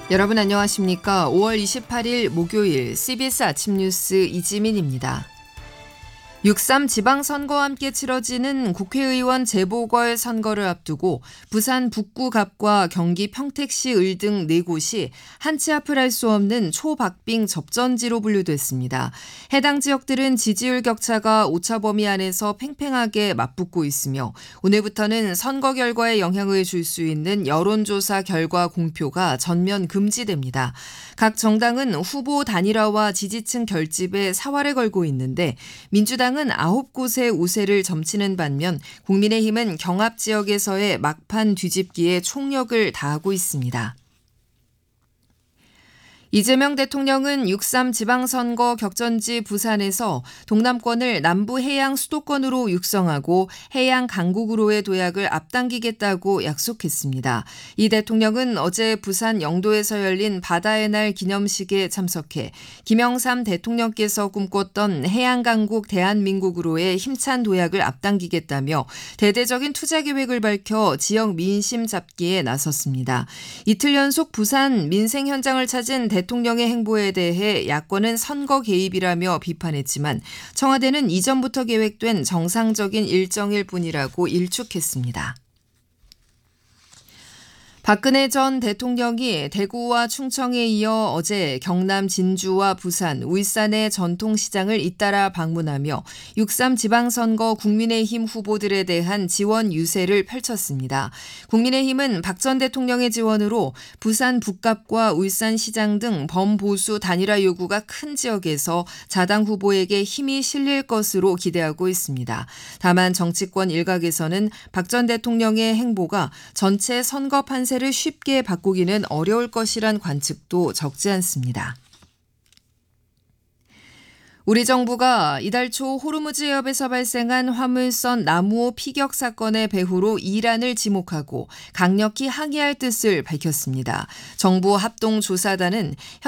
여러분 안녕하십니까? 5월 28일 목요일 CBS 아침 뉴스 이지민입니다. 6.3 지방선거와 함께 치러지는 국회의원 재보궐선거를 앞두고 부산 북구갑과 경기 평택시 을 등 4곳이 한 치 앞을 할 수 없는 초박빙 접전지로 분류됐습니다. 해당 지역들은 지지율 격차가 오차 범위 안에서 팽팽하게 맞붙고 있으며 오늘부터는 선거 결과에 영향을 줄 수 있는 여론조사 결과 공표가 전면 금지됩니다. 각 정당은 후보 단일화와 지지층 결집에 사활을 걸고 있는데 민주당은 9곳의 우세를 점치는 반면 국민의힘은 경합 지역에서의 막판 뒤집기에 총력을 다하고 있습니다. 이재명 대통령은 6.3 지방선거 격전지 부산에서 동남권을 남부 해양 수도권으로 육성하고 해양 강국으로의 도약을 앞당기겠다고 약속했습니다. 이 대통령은 어제 부산 영도에서 열린 바다의 날 기념식에 참석해 김영삼 대통령께서 꿈꿨던 해양 강국 대한민국으로의 힘찬 도약을 앞당기겠다며 대대적인 투자 계획을 밝혀 지역 민심 잡기에 나섰습니다. 이틀 연속 부산 민생 현장을 찾은 대통령의 행보에 대해 야권은 선거 개입이라며 비판했지만 청와대는 이전부터 계획된 정상적인 일정일 뿐이라고 일축했습니다. 박근혜 전 대통령이 대구와 충청에 이어 어제 경남 진주와 부산, 울산의 전통시장을 잇따라 방문하며 6.3 지방선거 국민의힘 후보들에 대한 지원 유세를 펼쳤습니다. 국민의힘은 박 전 대통령의 지원으로 부산 북갑과 울산시장 등 범보수 단일화 요구가 큰 지역에서 자당 후보에게 힘이 실릴 것으로 기대하고 있습니다. 다만 정치권 일각에서는 박 전 대통령의 행보가 전체 선거 판세를 쉽게 바꾸기는 어려울 것이란 관측도 적지 않습니다. 우리 정부가 이달 초 호르무즈 해협에서 발생한 화물선 나무호 피격 사건의 배후로 이란을 지목하고 강력히 항의할 뜻을 밝혔습니다. 정부 합동조사단은